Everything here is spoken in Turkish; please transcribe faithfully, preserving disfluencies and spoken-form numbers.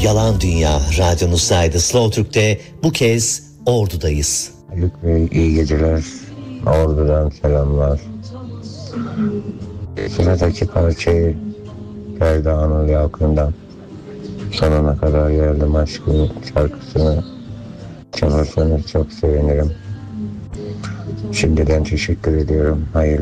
Yalan Dünya radyonuzdaydı. Slow Türk'te bu kez Ordu'dayız. Haluk Bey iyi geceler. Ordu'dan selamlar. Sıradaki parçayı Ferda Anıl Yalkın'dan Sonuna Kadar Geldim Aşkım şarkısını çalarsanız çok sevinirim. Şimdiden teşekkür ediyorum. Hayırlı